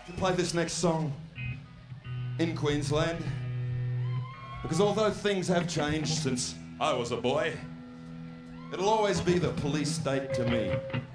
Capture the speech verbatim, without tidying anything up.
to play this next song in Queensland, because although things have changed since I was a boy, it'll always be the police state to me.